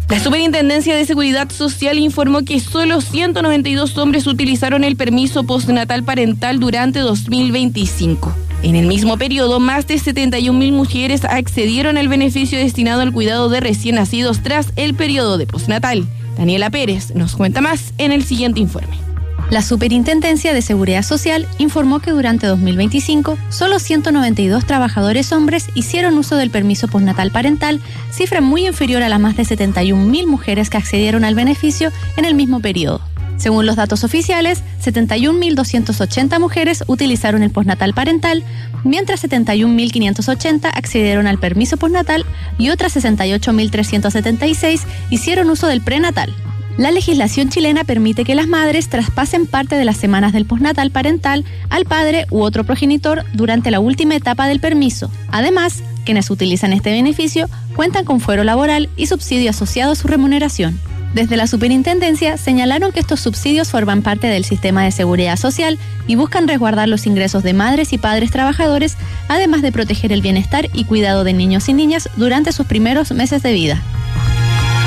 La Superintendencia de Seguridad Social informó que solo 192 hombres utilizaron el permiso postnatal parental durante 2025. En el mismo periodo, más de 71.000 mujeres accedieron al beneficio destinado al cuidado de recién nacidos tras el periodo de postnatal. Daniela Pérez nos cuenta más en el siguiente informe. La Superintendencia de Seguridad Social informó que durante 2025 solo 192 trabajadores hombres hicieron uso del permiso postnatal parental, cifra muy inferior a las más de 71.000 mujeres que accedieron al beneficio en el mismo periodo. Según los datos oficiales, 71.280 mujeres utilizaron el postnatal parental, mientras 71.580 accedieron al permiso postnatal y otras 68.376 hicieron uso del prenatal. La legislación chilena permite que las madres traspasen parte de las semanas del postnatal parental al padre u otro progenitor durante la última etapa del permiso. Además, quienes utilizan este beneficio cuentan con fuero laboral y subsidio asociado a su remuneración. Desde la Superintendencia señalaron que estos subsidios forman parte del sistema de seguridad social y buscan resguardar los ingresos de madres y padres trabajadores, además de proteger el bienestar y cuidado de niños y niñas durante sus primeros meses de vida.